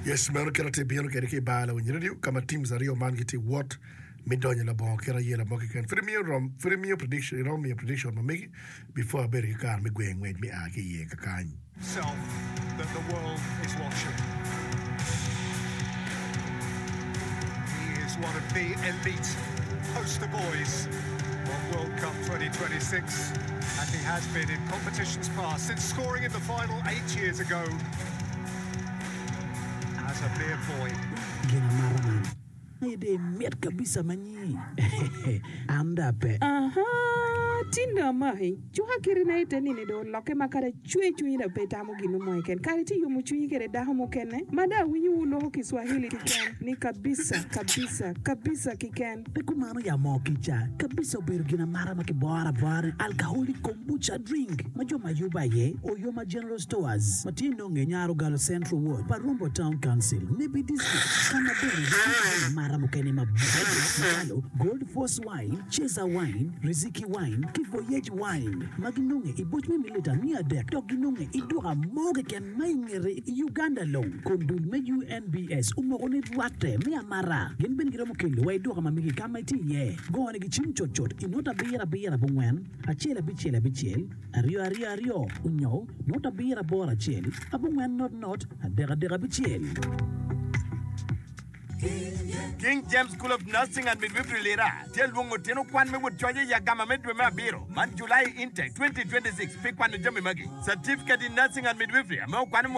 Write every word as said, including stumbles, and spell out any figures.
Yes, mero kera te biano kera ke bala when you kama team za Rio man kiti what midonye la bo kera ye la bo ke kan firmio rom firmio prediction rom me prediction ma megi before I bury car me gweng wed me ake ye ka kan self that the world is watching. He is one of the elite poster boys of World Cup twenty twenty-six, and he has been in competitions past since scoring in the final eight years ago as a mere boy. Gina maraman. Ide miat kabisa manyi. Anda pe. Aha, tinda mai. Chua kiri na ite nini do loke makare chui chui na peta mo ginu mo iken. Kari ti yumu chui kere daha mo kene. Mada winyu ulo ho Kiswahili kiken. Ni kabisa, kabisa, kabisa kiken. Peku mano ya mo kicha. Kabisa beru gina marama ki boara boara. Alcoholic kombucha drink. Majo mayuba ye. Oyoma General Stores. Matino ngenyaro galo Central Ward. Parumbo Town Council. Nibi District. Kana beru. Marama kene mabuhay. Gold Force Wine. Chesa Wine. Riziki Wine. Kivoyage Wine. Maginunge. Ibochme milita niya dek. Toginunge. Idura moge ken maingere. Uganda long. Kondul me U N B S. Umorone wate. Me amara. Gen ben gira mokele. Wa idura mamigi kama iti ye. Go ane gichim chot chot. Inota bira bira bungwen. Achela bichela bichel. Ario ario ario. Unyo. Nota bira bora chel. Abungwen not not. Adera dera bichel. King James School of Nursing and Midwifery Lera. Tell Wongo Teno Kwan me would charge Yagama Medwema Biro. Man July intake twenty twenty-six. Pick one to Jimmy Maggie. Certificate in Nursing and Midwifery. Mo Kwan